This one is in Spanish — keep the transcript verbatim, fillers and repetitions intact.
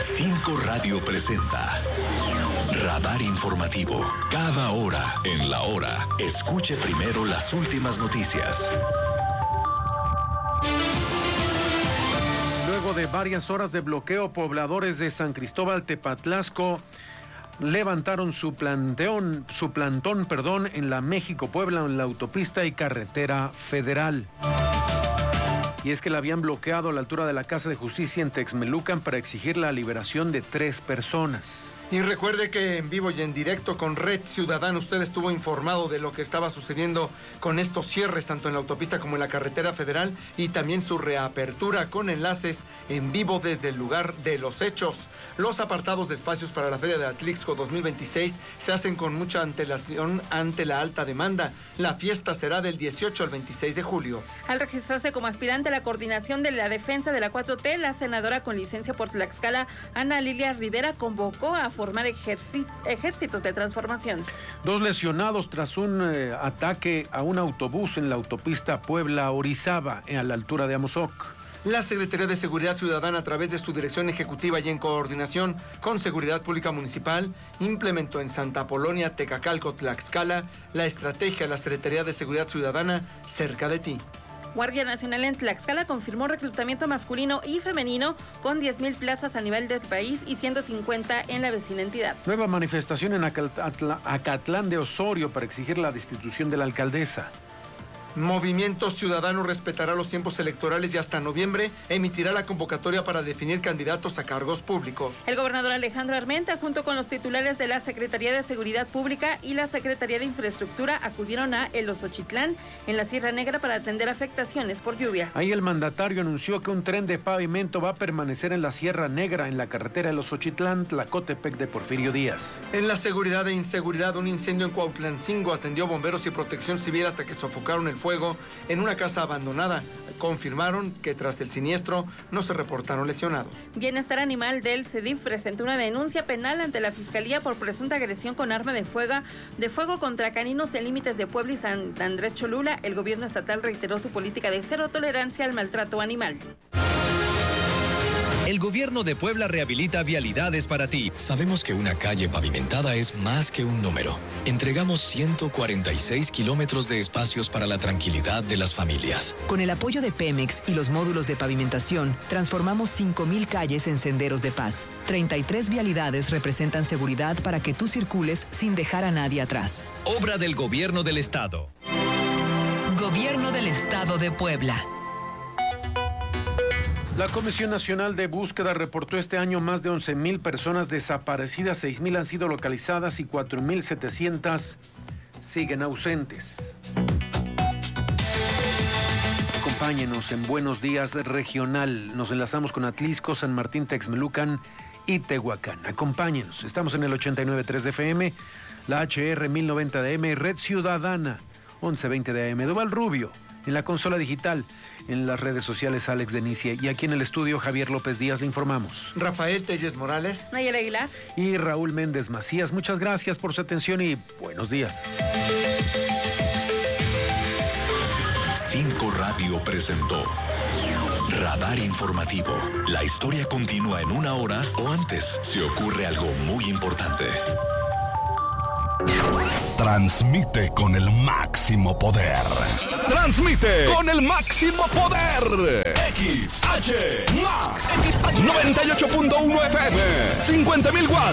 Cinco Radio presenta Radar Informativo. Cada hora en la hora, escuche primero las últimas noticias. Luego de varias horas de bloqueo, pobladores de San Cristóbal Tepatlasco levantaron su planteón, su plantón, perdón, en la México-Puebla, en la autopista y carretera federal. Y es que la habían bloqueado a la altura de la Casa de Justicia en Texmelucan para exigir la liberación de tres personas. Y recuerde que en vivo y en directo con Red Ciudadana usted estuvo informado de lo que estaba sucediendo con estos cierres tanto en la autopista como en la carretera federal y también su reapertura con enlaces en vivo desde el lugar de los hechos. Los apartados de espacios para la Feria de Atlixco dos mil veintiséis se hacen con mucha antelación ante la alta demanda. La fiesta será del dieciocho al veintiséis de julio. Al registrarse como aspirante a la coordinación de la defensa de la cuatro T, la senadora con licencia por Tlaxcala, Ana Lilia Rivera, convocó a formar ejércitos de transformación. Dos lesionados tras un eh, ataque a un autobús en la autopista Puebla-Orizaba, a la altura de Amozoc. La Secretaría de Seguridad Ciudadana, a través de su dirección ejecutiva y en coordinación con Seguridad Pública Municipal, implementó en Santa Apolonia, Tecacalco, Tlaxcala, la estrategia de la Secretaría de Seguridad Ciudadana Cerca de Ti. Guardia Nacional en Tlaxcala confirmó reclutamiento masculino y femenino con diez mil plazas a nivel del país y ciento cincuenta en la vecina entidad. Nueva manifestación en Acatlán de Osorio para exigir la destitución de la alcaldesa. Movimiento Ciudadano respetará los tiempos electorales y hasta noviembre emitirá la convocatoria para definir candidatos a cargos públicos. El gobernador Alejandro Armenta, junto con los titulares de la Secretaría de Seguridad Pública y la Secretaría de Infraestructura, acudieron a El Osochitlán, en la Sierra Negra, para atender afectaciones por lluvias. Ahí el mandatario anunció que un tren de pavimento va a permanecer en la Sierra Negra, en la carretera El Osochitlán, Tlacotepec de Porfirio Díaz. En la seguridad e inseguridad, un incendio en Cuautlancingo atendió bomberos y protección civil hasta que sofocaron el fuego en una casa abandonada. Confirmaron que tras el siniestro no se reportaron lesionados. Bienestar Animal del CEDIF presentó una denuncia penal ante la Fiscalía por presunta agresión con arma de fuego, de fuego contra caninos en límites de Puebla y San Andrés Cholula. El gobierno estatal reiteró su política de cero tolerancia al maltrato animal. El gobierno de Puebla rehabilita vialidades para ti. Sabemos que una calle pavimentada es más que un número. Entregamos ciento cuarenta y seis kilómetros de espacios para la tranquilidad de las familias. Con el apoyo de Pemex y los módulos de pavimentación, transformamos cinco mil calles en senderos de paz. treinta y tres vialidades representan seguridad para que tú circules sin dejar a nadie atrás. Obra del Gobierno del Estado. Gobierno del Estado de Puebla. La Comisión Nacional de Búsqueda reportó este año más de once mil personas desaparecidas, seis mil han sido localizadas y cuatro mil setecientas siguen ausentes. Acompáñenos en Buenos Días Regional. Nos enlazamos con Atlixco, San Martín, Texmelucan y Tehuacán. Acompáñenos. Estamos en el ochenta y nueve punto tres de F M, la H R mil noventa de A M, Red Ciudadana, once veinte de A M. Duval Rubio, en la consola digital, en las redes sociales Alex Denicie, y aquí en el estudio Javier López Díaz le informamos. Rafael Telles Morales. Nayel Aguilar. Y Raúl Méndez Macías. Muchas gracias por su atención y buenos días. Cinco Radio presentó Radar Informativo. La historia continúa en una hora o antes. Se ocurre algo muy importante. Transmite con el máximo poder. Transmite con el máximo poder. X H Max noventa y ocho punto uno F M, cincuenta mil watts